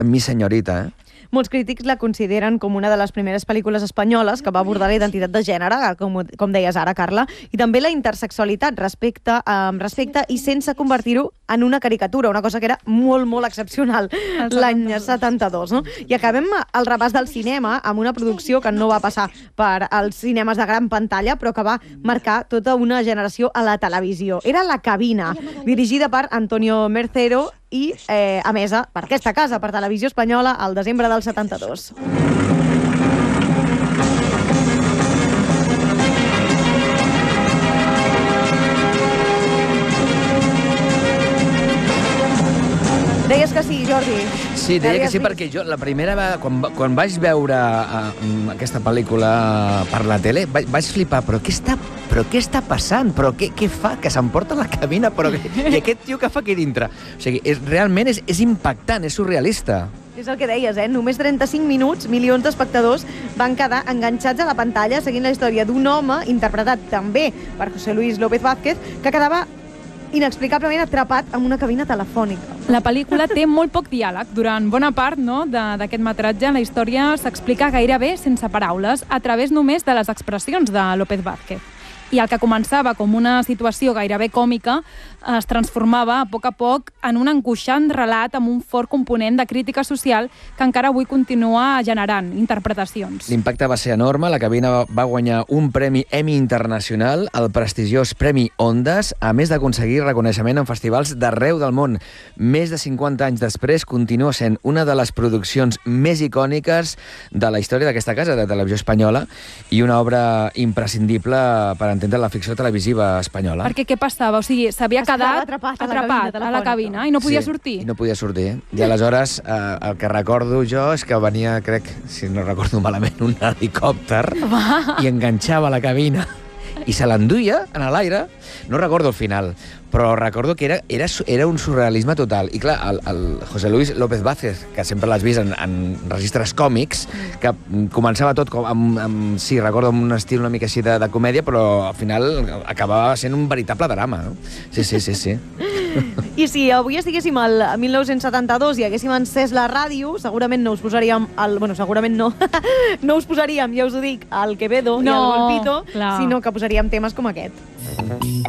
Mi senyorita, Molts crítics la consideren com una de les primeres pel·lícules espanyoles que va abordar la identitat de gènere, com deies ara, Carla, i també la intersexualitat respecte i sense convertir-ho en una caricatura, una cosa que era molt, molt excepcional l'any 72. No? I acabem el repàs del cinema amb una producció que no va passar per als cinemes de gran pantalla, però que va marcar tota una generació a la televisió. Era La cabina, dirigida per Antonio Mercero i emesa per aquesta casa, per Televisió Espanyola, al desembre del 72. Deies que sí, Jordi. Sí, deia que sí, perquè jo la primera, quan vaig veure aquesta pel·lícula per la tele, vaig flipar, però què està passant? Però què fa? Que s'emporta la cabina? I aquest tio què fa aquí dintre? O sigui, realment és impactant, és surrealista. És el que deies, Només 35 minuts, milions d'espectadors van quedar enganxats a la pantalla seguint la història d'un home, interpretat també per José Luis López Vázquez, que quedava inexplicablement atrapat en una cabina telefònica. La pel·lícula té molt poc diàleg. Durant bona part d'aquest metratge, la història s'explica gairebé sense paraules, a través només de les expressions de López Vázquez. I el que començava com una situació gairebé còmica es transformava a poc en un angoixant relat amb un fort component de crítica social que encara avui continua generant interpretacions. L'impacte va ser enorme. La cabina va guanyar un premi Emmy internacional, el prestigiós Premi Ondas, a més d'aconseguir reconeixement en festivals d'arreu del món. Més de 50 anys després, continua sent una de les produccions més icòniques de la història d'aquesta casa, de Televisió Espanyola, i una obra imprescindible per entendre la ficció televisiva espanyola. Perquè què passava? O sigui, s'havia quedat atrapat a la cabina i no podia sortir. I no podia sortir. I aleshores el que recordo jo és que venia, crec, si no recordo malament, un helicòpter i enganxava la cabina i se l'enduia en l'aire. No recordo el final, però recordo que era un surrealisme total. I clar, el José Luis López Vázquez, que sempre l'has vist en registres còmics, que començava tot sí, recordo, amb un estil una mica així de comèdia, però al final acabava sent un veritable drama, no? Sí. I si avui estiguéssim al 1972 i haguéssim encès la ràdio, segurament no us posaríem segurament no us posaríem, ja us ho dic, al Quevedo i al Golpito, sinó que posaríem temes com aquest.